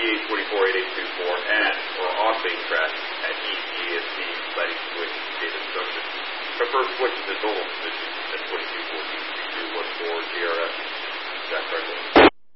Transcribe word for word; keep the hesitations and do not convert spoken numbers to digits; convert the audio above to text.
eight two four, eight eight two four, and or on base track at E C S C letting switch data instruction. Confirm switch to the normal position at twenty-two fourteen two two one four G R F. Jack Franklin.